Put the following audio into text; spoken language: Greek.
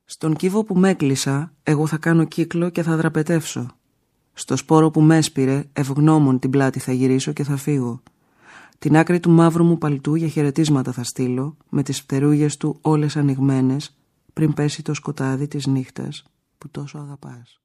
Στον κύβο που μ' έκλεισα, εγώ θα κάνω κύκλο και θα δραπετεύσω. Στο σπόρο που μ' έσπηρε, ευγνώμων την πλάτη θα γυρίσω και θα φύγω. Την άκρη του μαύρου μου παλτού για χαιρετίσματα θα στείλω, με τις φτερούγες του όλες ανοιγμένες, πριν πέσει το σκοτάδι της νύχτας που τόσο αγαπάς.